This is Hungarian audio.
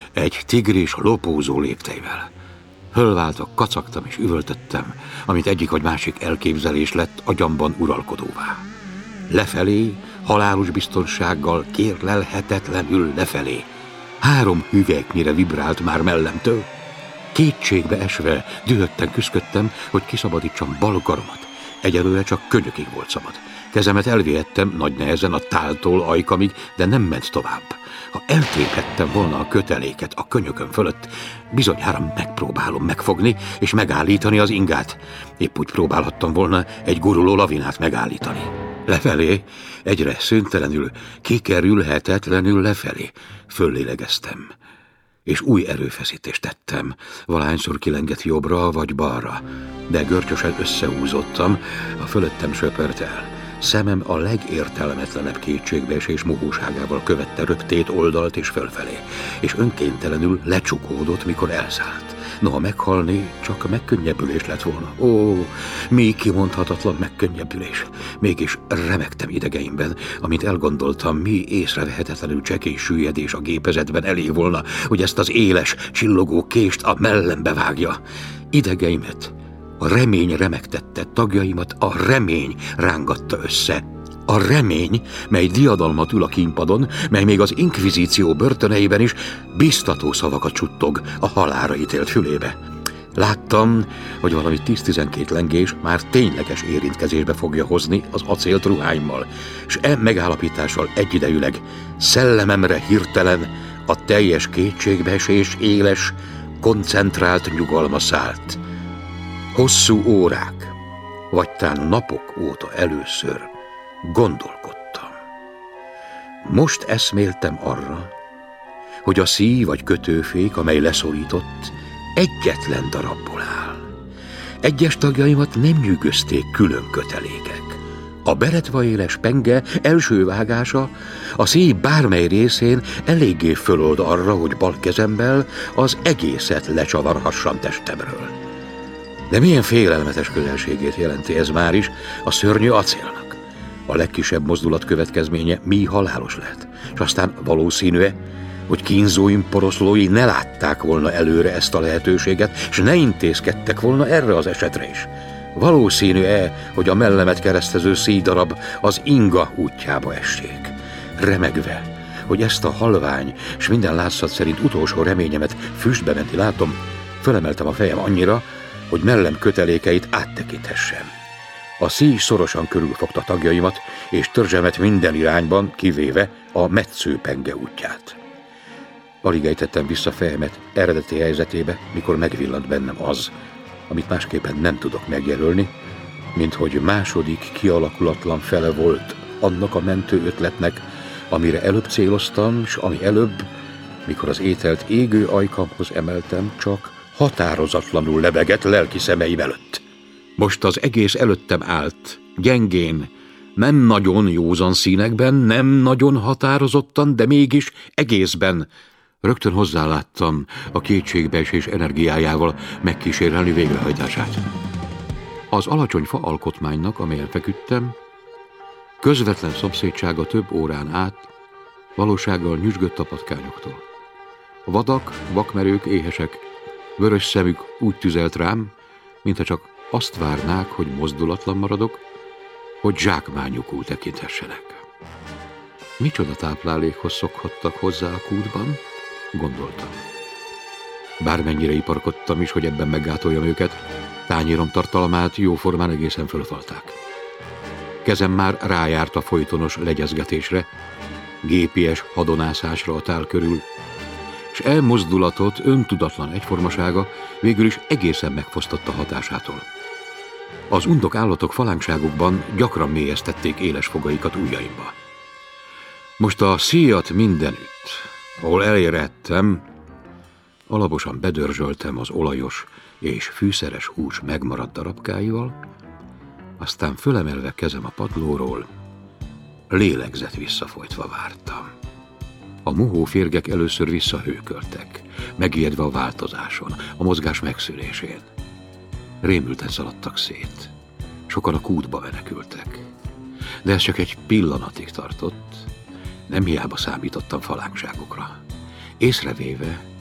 egy tigris lopózó lépteivel. Fölváltva kacagtam és üvöltöttem, amint egyik vagy másik elképzelés lett agyamban uralkodóvá. Lefelé, halálos biztonsággal, kérlelhetetlenül lefelé. 3 hüvelyknyire vibrált már mellemtől. Kétségbe esve, dühötten küszködtem, hogy kiszabadítsam bal karomat. Egyelőre csak könyökig volt szabad. Kezemet elvihettem nagy nehezen a táltól ajkamig, de nem ment tovább. Ha eltéphettem volna a köteléket a könyökön fölött, bizonyára megpróbálom megfogni és megállítani az ingát. Épp úgy próbálhattam volna egy guruló lavinát megállítani. Lefelé, egyre szüntelenül, kikerülhetetlenül lefelé. Föllélegeztem, és új erőfeszítést tettem, valahányszor kilengett jobbra vagy balra, de görcsösen összehúzottam, a fölöttem söpört el. Szemem a legértelmetlenebb kétségbeesés mohóságával követte röptét oldalt és fölfelé, és önkéntelenül lecsukódott, mikor elszállt. Noha meghalni, csak megkönnyebbülés lett volna. Ó, mi kimondhatatlan megkönnyebbülés. Mégis remegtem idegeimben, amint elgondoltam, mi észrevehetetlenül csekély süllyedés a gépezetben elég volna, hogy ezt az éles, csillogó kést a mellembe vágja. Idegeimet a remény remegtette, tagjaimat a remény rángatta össze. A remény, mely diadalmat ül a kínpadon, mely még az inkvizíció börtöneiben is biztató szavakat suttog a halálra ítélt fülébe. Láttam, hogy valami 10-12 lengés már tényleges érintkezésbe fogja hozni az acélt ruháimmal, és megállapítással egyidejűleg szellememre hirtelen a teljes kétségbeesés éles, koncentrált nyugalma szállt. Hosszú órák, vagy tán napok óta először gondolkodtam. Most eszméltem arra, hogy a szíj vagy kötőfék, amely leszorított, egyetlen darabból áll. Egyes tagjaimat nem nyűgözték külön kötelékek. A beretva éles penge első vágása a szíj bármely részén eléggé fölold arra, hogy bal kezemmel az egészet lecsavarhassam testemről. De milyen félelmetes közelségét jelenti ez már is a szörnyű acélnak. A legkisebb mozdulat következménye mi halálos lehet, és aztán valószínű-e, hogy kínzóim, poroszlói ne látták volna előre ezt a lehetőséget, és ne intézkedtek volna erre az esetre is. Valószínű-e, hogy a mellemet keresztező szíjdarab az inga útjába essék. Remegve, hogy ezt a halvány, és minden látszat szerint utolsó reményemet füstbe menti látom, fölemeltem a fejem annyira, hogy mellem kötelékeit áttekinthessem. A szíj szorosan körülfogta tagjaimat, és törzsemet minden irányban, kivéve a metszőpenge útját. Alig ejtettem vissza fejemet eredeti helyzetébe, mikor megvillant bennem az, amit másképpen nem tudok megjelölni, mint hogy második kialakulatlan fele volt annak a mentő ötletnek, amire előbb céloztam, s ami előbb, mikor az ételt égő ajkamhoz emeltem, csak határozatlanul lebegett lelki szemeim előtt. Most az egész előttem állt, gyengén, nem nagyon józan színekben, nem nagyon határozottan, de mégis egészben. Rögtön hozzáláttam a kétségbeesés energiájával megkísérelni végrehajtását. Az alacsony fa alkotmánynak, amelyen feküdtem, közvetlen szomszédsága több órán át valósággal nyüzsgött a patkányoktól. A vadak, vakmerők, éhesek, vörös szemük úgy tüzelt rám, mintha csak azt várnák, hogy mozdulatlan maradok, hogy zsákmányukul tekinthessenek. Micsoda táplálékhoz szokhattak hozzá a kútban, gondoltam. Bármennyire iparkodtam is, hogy ebben meggátoljam őket, tányérom tartalmát jóformán egészen fölfalták. Kezem már rájárt a folytonos legyezgetésre, gépies hadonászásra a tál körül, és elmozdulatot, öntudatlan egyformasága végül is egészen megfosztotta hatásától. Az undok állatok falánkságukban gyakran mélyeztették éles fogaikat ujjaimba. Most a szíjat mindenütt, ahol elérhettem, alaposan bedörzsöltem az olajos és fűszeres hús megmaradt darabkáival, aztán fölemelve kezem a padlóról, lélegzet visszafolytva vártam. A mohó férgek először visszahőköltek, megijedve a változáson, a mozgás megszűnésén. Rémülten szaladtak szét. Sokan a kútba menekültek. De ez csak egy pillanatig tartott. Nem hiába számítottam falánkságukra. Észrevéve,